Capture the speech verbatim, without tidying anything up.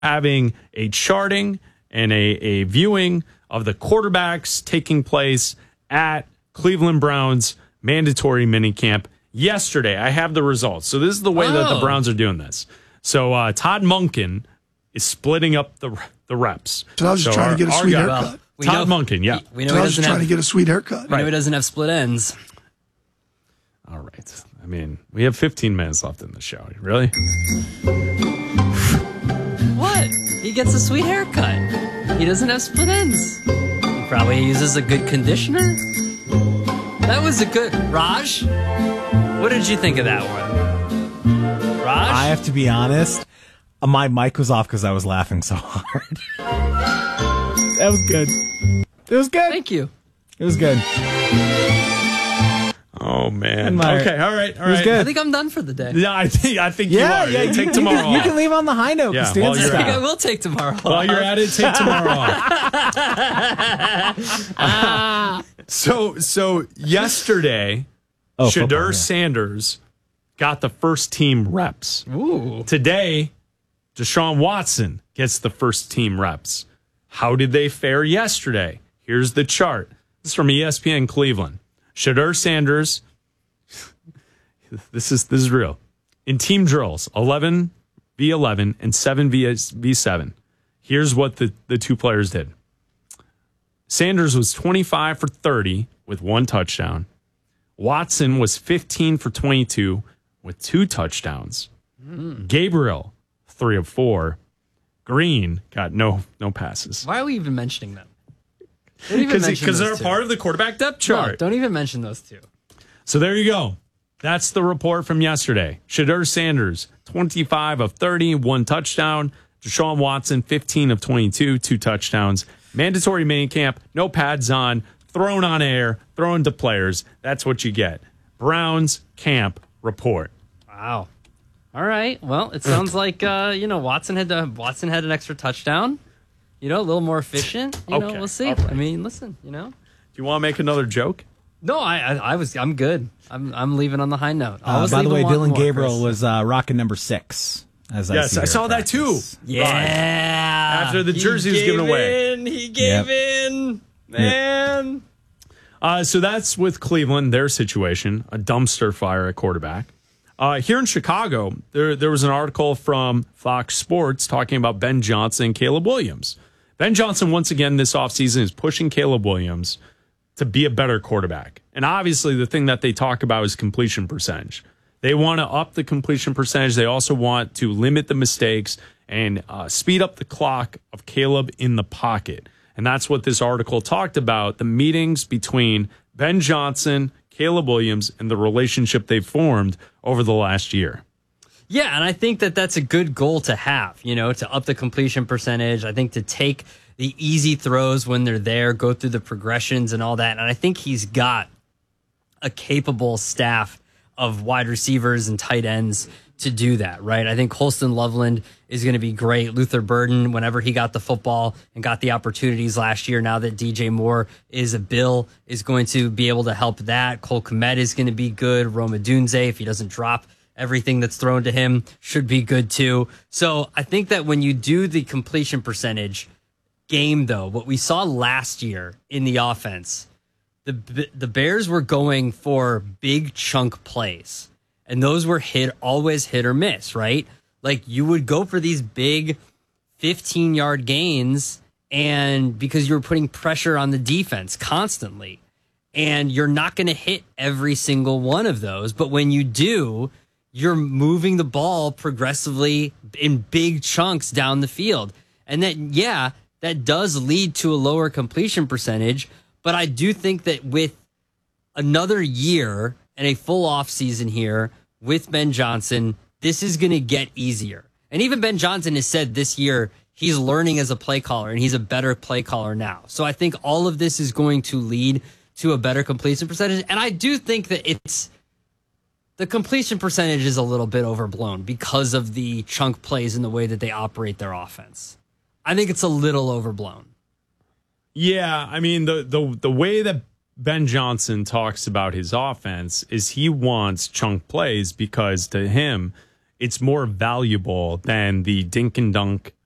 having a charting and a, a viewing of the quarterbacks taking place at Cleveland Browns mandatory minicamp yesterday. I have the results. So this is the way oh. that the Browns are doing this. So uh, Todd Monken is splitting up the the reps. So I was just so trying our, to get a sweet haircut. Well, we Todd know, Monken, yeah. We know so I was just trying have, to get a sweet haircut. We know he doesn't have split ends. All right. I mean, we have fifteen minutes left in the show. Really? What? He gets a sweet haircut. He doesn't have split ends. He probably uses a good conditioner. That was a good... Raj? What did you think of that one? Raj? I have to be honest. My mic was off because I was laughing so hard. That was good. It was good. Thank you. It was good. Oh man. Okay. All right. All right. Good. I think I'm done for the day. Yeah, I think I think yeah, you are. Yeah, you take you, tomorrow you can, off. You can leave on the high note. Yeah, well, I think I will take tomorrow off. While you're at it, take tomorrow off. so so yesterday, oh, Shedeur football, yeah. Sanders got the first team reps. Ooh. Today, Deshaun Watson gets the first team reps. How did they fare yesterday? Here's the chart. This is from E S P N Cleveland. Shedeur Sanders. This is this is real. In team drills, eleven v eleven and seven v seven. Here's what the, the two players did. Sanders was twenty-five for thirty with one touchdown. Watson was fifteen for twenty-two with two touchdowns. Mm. Gabriel, three of four. Green got no no passes. Why are we even mentioning them? Because they're two. part of the quarterback depth chart. No, don't even mention those two. So there you go. That's the report from yesterday. Shedeur Sanders, twenty-five of thirty, one touchdown. Deshaun Watson, fifteen of twenty-two, two touchdowns. Mandatory minicamp, no pads on, thrown on air, thrown to players. That's what you get. Browns camp report. Wow. All right. Well, it sounds like uh, you know Watson had to, Watson had an extra touchdown. You know, a little more efficient. You okay. know, we'll see. Right. I mean, listen. You know. Do you want to make another joke? No, I, I, I was, I'm good. I'm, I'm leaving on the high note. Uh, by the way, Dylan more, Gabriel Chris. was uh, rocking number six. As I yes, I saw that too. Yeah, right. After the jersey was given away, in, he gave yep. in, man. Yep. Uh, so that's with Cleveland, their situation, a dumpster fire at quarterback. Uh, here in Chicago, there there was an article from Fox Sports talking about Ben Johnson and Caleb Williams. Ben Johnson, once again, this offseason is pushing Caleb Williams to be a better quarterback. And obviously, the thing that they talk about is completion percentage. They want to up the completion percentage. They also want to limit the mistakes and uh, speed up the clock of Caleb in the pocket. And that's what this article talked about, the meetings between Ben Johnson, Caleb Williams, and the relationship they've formed over the last year. Yeah, and I think that that's a good goal to have, you know, to up the completion percentage. I think to take the easy throws when they're there, go through the progressions and all that. And I think he's got a capable staff of wide receivers and tight ends to do that, right? I think Holston Loveland is going to be great. Luther Burden, whenever he got the football and got the opportunities last year, now that D J Moore is a Bill, is going to be able to help that. Cole Kmet is going to be good. Rome Odunze, if he doesn't drop everything that's thrown to him, should be good too. So I think that when you do the completion percentage game, though, what we saw last year in the offense, the the Bears were going for big chunk plays. And those were hit, always hit or miss, right? Like you would go for these big fifteen-yard gains, and because you were putting pressure on the defense constantly, and you're not going to hit every single one of those. But when you do, you're moving the ball progressively in big chunks down the field. And that, yeah, that does lead to a lower completion percentage. But I do think that with another year and a full offseason here with Ben Johnson, this is going to get easier. And even Ben Johnson has said this year he's learning as a play caller, and he's a better play caller now. So I think all of this is going to lead to a better completion percentage. And I do think that it's the completion percentage is a little bit overblown because of the chunk plays and the way that they operate their offense. I think it's a little overblown. Yeah, I mean, the the the way that Ben Johnson talks about his offense is he wants chunk plays because to him, it's more valuable than the dink and dunk